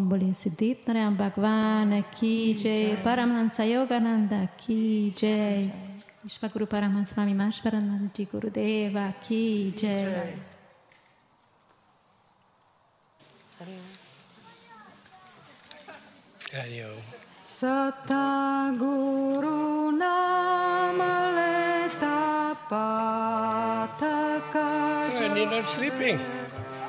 बोलिए सिद्धित नारायण भगवान की जय, परमहंस योगानंद की जय, विश्वगुरु परमहंस स्वामी महेश्वरानंद जी गुरुदेवा की जय। Sata Guru Namaleta Pataka. You're not sleeping.